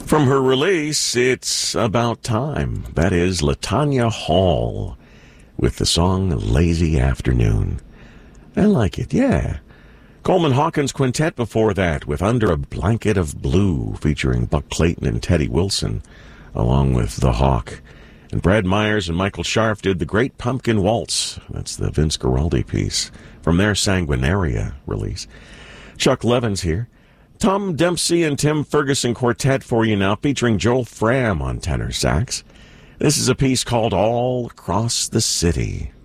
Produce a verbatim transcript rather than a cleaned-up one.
From her release, It's About Time. That is LaTanya Hall with the song Lazy Afternoon. I like it, yeah. Coleman Hawkins Quintet before that with Under a Blanket of Blue, featuring Buck Clayton and Teddy Wilson, along with The Hawk. And Brad Myers and Michael Scharf did The Great Pumpkin Waltz. That's the Vince Guaraldi piece from their Sanguinaria release. Chuck Levins here. Tom Dempsey and Tim Ferguson Quartet for you now, featuring Joel Fram on tenor sax. This is a piece called All Across the City.